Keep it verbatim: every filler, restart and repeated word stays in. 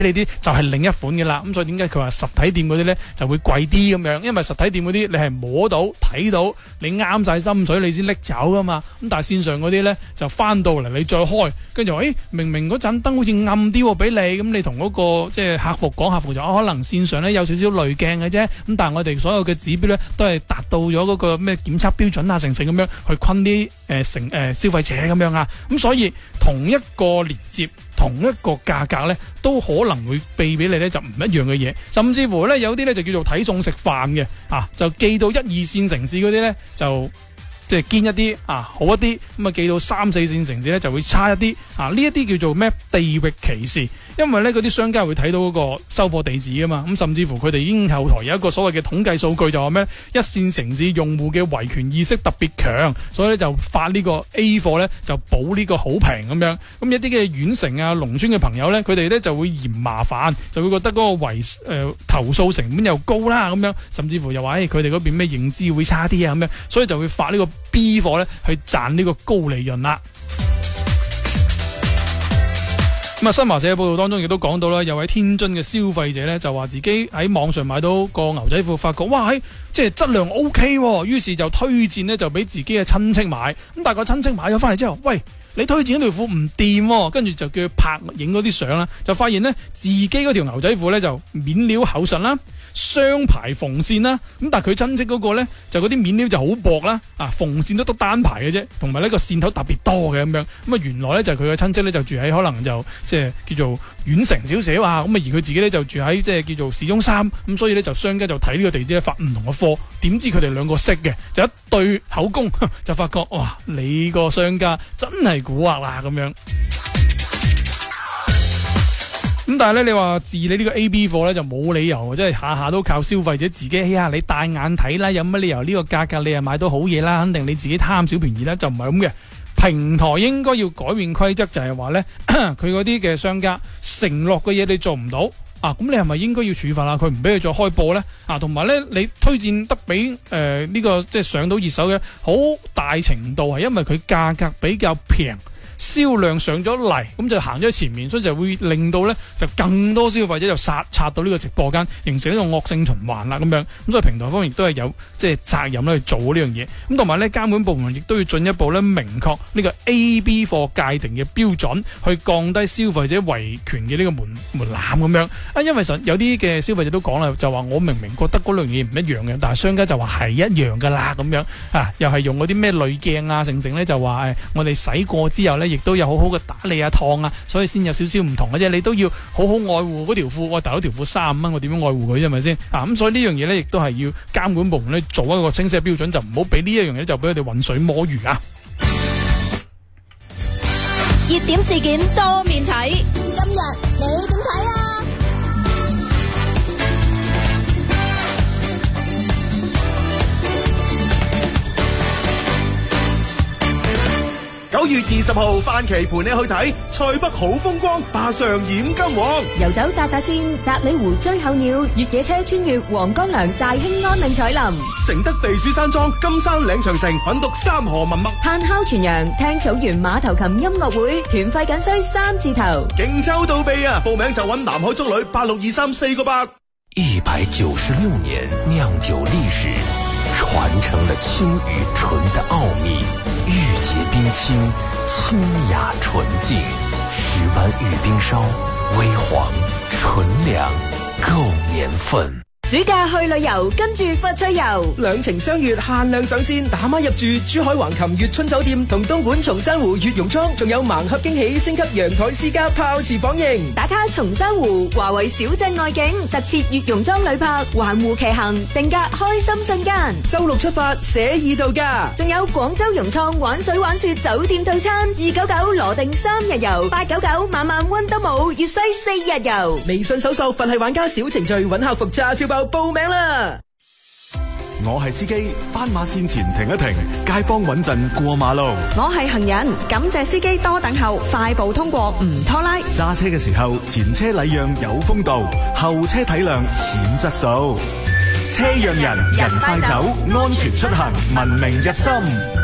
呢啲就係另一款嘅啦。咁所以點解佢話實體店嗰啲咧就會貴啲咁樣？因為實體店嗰啲你係摸到睇到，你啱晒心水你先拎走噶嘛。咁但係線上嗰啲咧就翻到嚟你再開，跟住話誒明明嗰盞燈好似暗啲喎俾你，咁你同嗰、嗰個即係客服講，客服就、哦、可能線上咧有少少濾鏡嘅啫。咁但係我哋所有嘅指標咧都係達到咗嗰個咩檢測標準啊，成成咁樣去昆啲誒成誒消費者咁樣啊。咁所以同一個連接。同一個價格咧，都可能會寄俾你咧就唔一樣嘅嘢，甚至乎咧有啲咧就叫做睇餸食飯嘅啊，就寄到一二線城市嗰啲咧就即係堅一啲啊，好一啲，咁啊寄到三四線城市咧就會差一啲啊。呢一啲叫做咩地域歧視，因為咧嗰啲商家會睇到嗰個收貨地址啊嘛，咁甚至乎佢哋已經後台有一個所謂嘅統計數據，就話咩一線城市用戶嘅維權意識特別強，所以咧就發呢個 A 貨咧就補呢個好平咁樣。咁一啲嘅縣城啊、農村嘅朋友咧，佢哋咧就會嫌麻煩，就會覺得嗰個維誒、呃、投訴成本又高啦咁樣，甚至乎又話誒佢哋嗰邊咩認知會差啲啊咁樣，所以就會發呢個 B 貨咧去賺呢個高利潤啦。咁啊，新華社嘅報道當中亦都講到啦，有位天津嘅消費者咧就話自己喺網上買到個牛仔褲，發覺哇，即係質量 O K， 於是就推薦咧就俾自己嘅親戚買。咁但係個親戚買咗翻嚟之後，喂，你推薦嗰條褲唔掂，跟住就叫佢拍影嗰啲相啦，就發現咧自己嗰條牛仔褲咧就面料厚實啦，雙排縫線啦，咁但係佢親戚嗰個咧就嗰啲面料就好薄啦，啊縫線都得單排嘅啫，同埋呢個線頭特別多嘅咁樣。咁啊原來咧就佢嘅親戚咧就住喺可能就即係叫做縣城少少啊，咁啊而佢自己咧就住喺即係叫做市中心，咁所以咧就商家就睇呢個地址咧發唔同嘅貨，點知佢哋兩個識嘅，就一對口供就發覺哇，你個商家真係蠱惑啦咁樣。咁但係咧，你話治理呢個 A B 貨咧就冇理由，即係下下都靠消費者自己。哎呀，你帶眼睇啦，有乜理由呢個價格你又買到好嘢啦？肯定你自己貪小便宜啦，就唔係咁嘅。平台應該要改變規則，就係話咧，佢嗰啲嘅商家承諾嘅嘢你做唔到啊，咁你係咪應該要處罰啊？佢唔俾佢再開播咧啊，同埋咧你推薦得俾誒呢個即係上到熱搜嘅，好大程度係因為佢價格比較平。銷量上咗嚟，咁就行咗喺前面，所以就會令到咧就更多消費者就殺插到呢個直播間，形成呢個惡性循環啦咁樣。咁所以平台方面亦都係有即係責任咧去做呢樣嘢。咁同埋咧監管部門亦都要進一步咧明確呢個 A B 貨界定嘅標準，去降低消費者維權嘅呢個門門檻咁樣。啊，因為實有啲嘅消費者都講啦，就話我明明覺得嗰樣嘢唔一樣嘅，但係商家就話係一樣噶啦咁樣啊，又係用嗰啲咩濾鏡啊，成成咧就話誒我哋洗過之後咧。亦都有好好嘅打理啊、燙啊，所以先有少少唔同嘅啫。你都要好好愛護嗰條褲，我大佬條褲三十蚊，我點樣愛護佢啫？係咪先啊？咁所以呢樣嘢咧，亦都係要監管部門咧做一個清晰嘅標準，就唔好俾呢一樣嘢就俾佢哋渾水摸魚啊！ 熱點事件多面睇，今日你點睇啊？ 九月二十號，范琪陪你去睇塞北好風光，霸上染金黃， 遊走達達線、達里湖追候鳥，越野車穿越黃江梁、大興安嶺彩林， 承德避暑山莊、金山嶺長城，品讀三河文脈， 炭烤全羊，聽草原馬頭琴音樂會，團費僅需三字頭， 勁抽到臂啊！報名就揾南海中旅八六二三四個八。 一百九十六年釀酒歷史，傳承了清與純的奧秘。玉潔冰清，清雅純淨，石灣玉冰燒，微黃純良，夠年份。 暑假去旅遊，跟住佛趣遊， 兩情相悅限量上線，打孖入住珠海橫琴悅春酒店同東莞松山湖悅榕莊，仲有盲盒驚喜，升級陽台私家泡池房型， 打卡松山湖華為小鎮外景，特設悅榕莊旅泊，環湖騎行，定格開心瞬間。 周六出發，寫意度假， 仲有廣州融創玩水玩雪酒店套餐，二九九羅定三日遊，八九九晚晚溫德姆粵西四日遊。 微信搜索佛系玩家小程序，揾客服炸燒包報名啦！ 我係司機，斑馬線前停一停，街坊穩陣過馬路。 我係行人，感謝司機多等候，快步通過唔拖拉。 揸車嘅時候，前車禮讓有風度，後車體諒顯質素。車讓人，人快走，安全出行，文明入心。